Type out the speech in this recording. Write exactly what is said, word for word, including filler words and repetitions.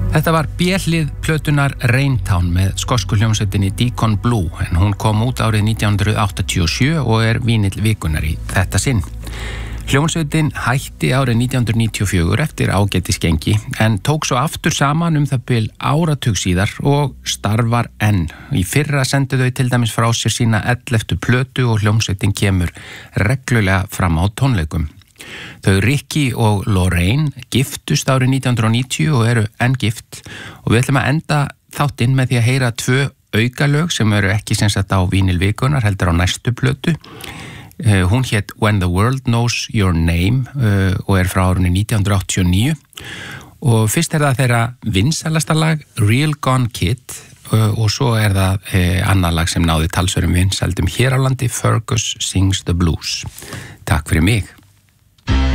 Þetta var B-hlið plötunar Raintown með skosku hljómsveitinni Deacon Blue en hún kom út árið nítján hundruð áttatíu og sjö og er vínill vikunnar í þetta sinn. Hljómsveitin hætti árið nítján hundruð níutíu og fjögur eftir ágætisgengi en tók svo aftur saman um það bil áratug síðar og starfar enn. Í fyrra sendu þau til dæmis frá sér sína elleftu plötu og hljómsveitin kemur reglulega fram á tónleikum. Þau Ricky og Lorraine giftust árið nítján hundruð níutíu og eru enn gift og við ætlum að enda þáttinn með því að heyra tvö aukalög sem eru ekki sem sagt á vínil vikunar heldur á næstu plötu. Uh, hún hét When the World Knows Your Name uh, og er frá árunni nítján hundruð áttatíu og níu og fyrst er það þeirra vinsælasta lag Real Gone Kid uh, og svo er það uh, annað lag sem náði talsverðum vinsældum hér á landi Fergus Sings the Blues. Takk fyrir mig.